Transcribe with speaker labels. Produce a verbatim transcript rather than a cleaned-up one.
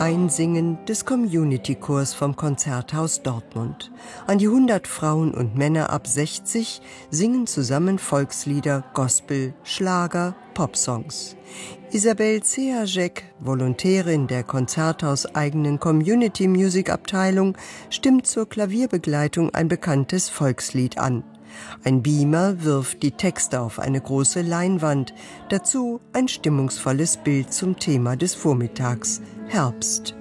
Speaker 1: Einsingen des Community-Chors vom Konzerthaus Dortmund. An die hundert Frauen und Männer ab sechzig singen zusammen Volkslieder, Gospel, Schlager, Popsongs. Isabel Zehajek, Volontärin der konzerthauseigenen Community-Music-Abteilung, stimmt zur Klavierbegleitung ein bekanntes Volkslied an. Ein Beamer wirft die Texte auf eine große Leinwand, dazu ein stimmungsvolles Bild zum Thema des Vormittags, Herbst.